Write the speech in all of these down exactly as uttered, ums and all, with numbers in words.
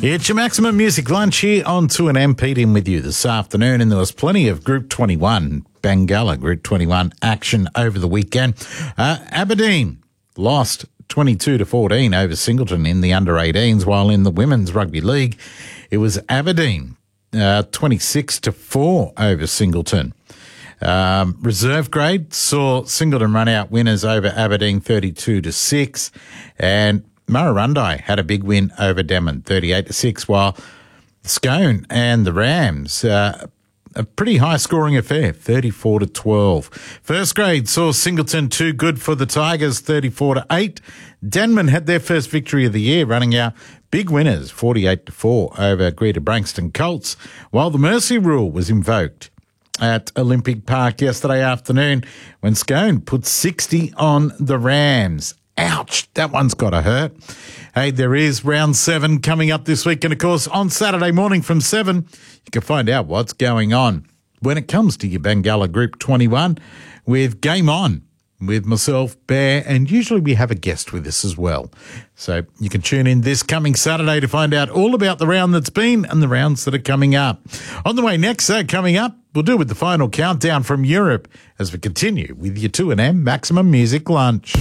It's your Maximum Music Lunch here on two N M. Pete in with you this afternoon, and there was plenty of Group twenty-one, Bangala Group twenty-one action over the weekend. Uh, Aberdeen lost twenty-two to fourteen over Singleton in the under eighteens, while in the Women's Rugby League, it was Aberdeen uh, twenty-six to four over Singleton. Um, reserve grade saw Singleton run out winners over Aberdeen thirty-two to six, and Murrurundi had a big win over Denman, thirty-eight to six, while Scone and the Rams, uh, a pretty high-scoring affair, thirty-four to twelve. First grade saw Singleton too good for the Tigers, thirty-four to eight. Denman had their first victory of the year, running out big winners, forty-eight to four over Greater Branxton Colts, while the Mercy rule was invoked at Olympic Park yesterday afternoon when Scone put sixty on the Rams. Ouch, that one's got to hurt. Hey, there is round seven coming up this week. And, of course, on Saturday morning from seven, you can find out what's going on when it comes to your Bangala Group twenty-one with Game On with myself, Bear, and usually we have a guest with us as well. So you can tune in this coming Saturday to find out all about the round that's been and the rounds that are coming up. On the way next, uh, coming up, we'll do with the final countdown from Europe as we continue with your two N M Maximum Music Lunch.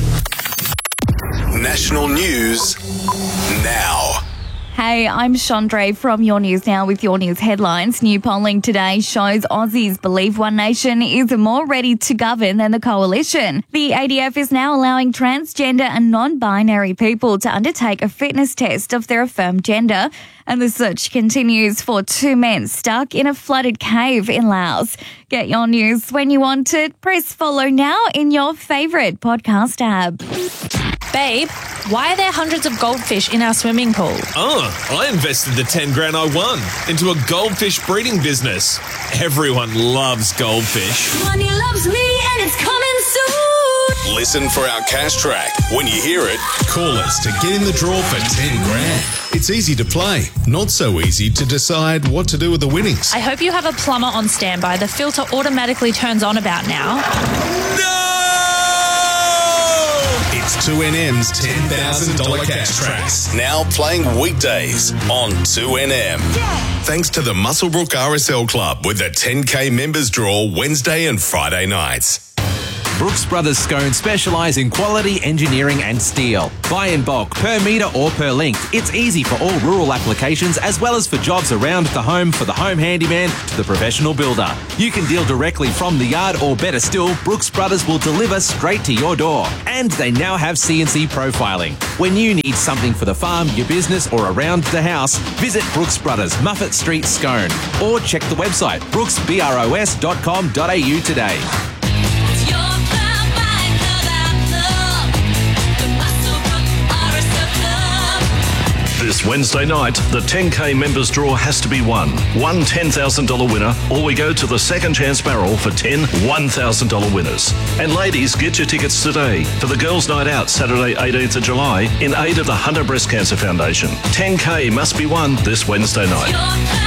National news now. Hey, I'm Chandra from Your News Now with your news headlines. New polling today shows Aussies believe One Nation is more ready to govern than the coalition. The A D F is now allowing transgender and non-binary people to undertake a fitness test of their affirmed gender. And the search continues for two men stuck in a flooded cave in Laos. Get your news when you want it. Press follow now in your favourite podcast app. Babe, why are there hundreds of goldfish in our swimming pool? Oh, I invested the ten grand I won into a goldfish breeding business. Everyone loves goldfish. Money loves me and it's coming soon. Listen for our cash track. When you hear it, call us to get in the draw for ten grand. It's easy to play, not so easy to decide what to do with the winnings. I hope you have a plumber on standby. The filter automatically turns on about now. No! It's two N M's ten thousand dollars cash tracks. Now playing weekdays on two N M. Yeah. Thanks to the Muswellbrook R S L Club with a ten K members draw Wednesday and Friday nights. Brooks Brothers Scone specialise in quality engineering and steel. Buy in bulk, per metre or per length. It's easy for all rural applications as well as for jobs around the home for the home handyman to the professional builder. You can deal directly from the yard, or better still, Brooks Brothers will deliver straight to your door. And they now have C N C profiling. When you need something for the farm, your business or around the house, visit Brooks Brothers, Muffet Street, Scone. Or check the website brooks bros dot com dot a u today. This Wednesday night, the ten K members draw has to be won. One ten thousand dollars winner, or we go to the second chance barrel for ten one thousand dollars winners. And ladies, get your tickets today for the Girls' Night Out Saturday eighteenth of July in aid of the Hunter Breast Cancer Foundation. ten K must be won this Wednesday night.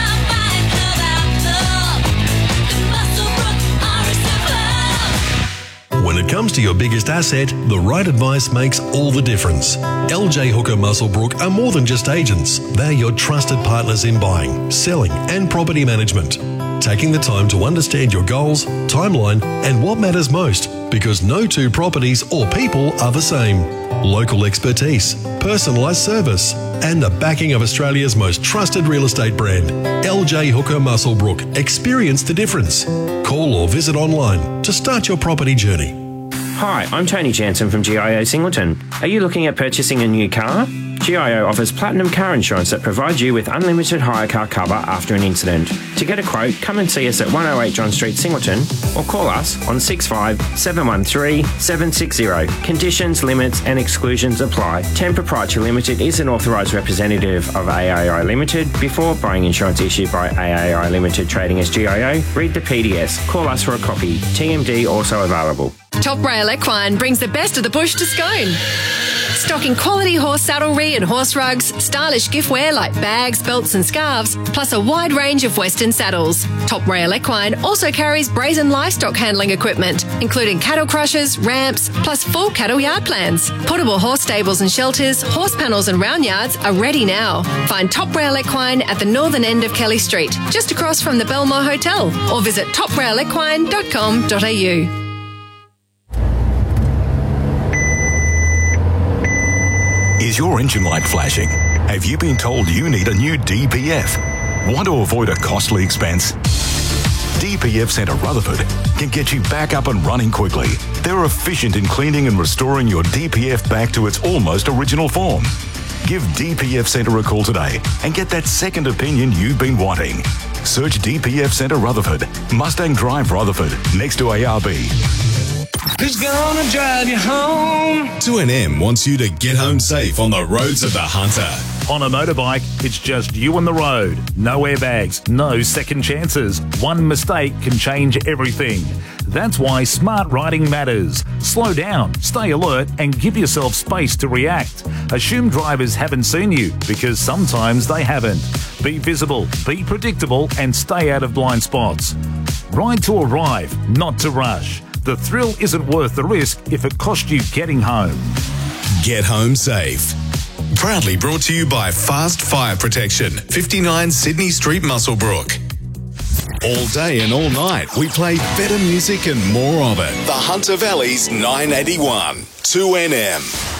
When it comes to your biggest asset, the right advice makes all the difference. L J Hooker Muswellbrook are more than just agents. They're your trusted partners in buying, selling and property management. Taking the time to understand your goals, timeline and what matters most, because no two properties or people are the same. Local expertise, personalised service and the backing of Australia's most trusted real estate brand. L J Hooker Muswellbrook. Experience the difference. Call or visit online to start your property journey. Hi, I'm Tony Jansen from G I O Singleton. Are you looking at purchasing a new car? G I O offers platinum car insurance that provides you with unlimited hire car cover after an incident. To get a quote, come and see us at one oh eight John Street, Singleton, or call us on six five seven one three seven six zero. Conditions, limits and exclusions apply. ten Proprietary Limited is an authorised representative of A A I Limited. Before buying insurance issued by A A I Limited trading as G I O, read the P D S. Call us for a copy. T M D also available. Top Rail Equine brings the best of the bush to Scone. Stocking quality horse saddlery and horse rugs, stylish giftware like bags, belts and scarves, plus a wide range of Western saddles. Top Rail Equine also carries brazen livestock handling equipment, including cattle crushers, ramps, plus full cattle yard plans. Portable horse stables and shelters, horse panels and round yards are ready now. Find Top Rail Equine at the northern end of Kelly Street, just across from the Belmore Hotel, or visit top rail equine dot com dot a u. Is your engine light flashing? Have you been told you need a new D P F? Want to avoid a costly expense? D P F Centre Rutherford can get you back up and running quickly. They're efficient in cleaning and restoring your D P F back to its almost original form. Give D P F Centre a call today and get that second opinion you've been wanting. Search D P F Centre Rutherford, Mustang Drive Rutherford, next to A R B. Who's gonna drive you home? two N M wants you to get home safe on the roads of the Hunter. On a motorbike, it's just you and the road. No airbags, no second chances. One mistake can change everything. That's why smart riding matters. Slow down, stay alert, and give yourself space to react. Assume drivers haven't seen you, because sometimes they haven't. Be visible, be predictable, and stay out of blind spots. Ride to arrive, not to rush. The thrill isn't worth the risk if it costs you getting home. Get home safe. Proudly brought to you by Fast Fire Protection, fifty-nine Sydney Street, Muswellbrook. All day and all night, we play better music and more of it. The Hunter Valley's nine eighty-one, two N M.